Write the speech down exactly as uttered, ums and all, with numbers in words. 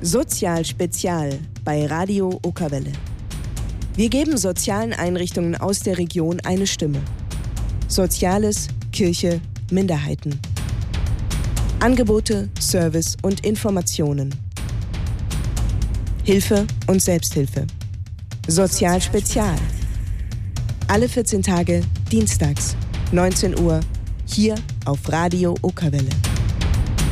Sozial Spezial bei Radio Okerwelle. Wir geben sozialen Einrichtungen aus der Region eine Stimme. Soziales, Kirche, Minderheiten. Angebote, Service und Informationen. Hilfe und Selbsthilfe. Sozial Spezial. Alle vierzehn Tage, dienstags, neunzehn Uhr, hier auf Radio Okerwelle.